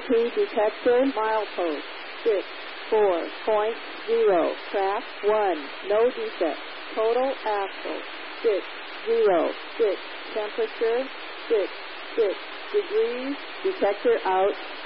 ESP detector, milepost 64.0, track 1, no defect, total axle 606, temperature 66 degrees, detector out.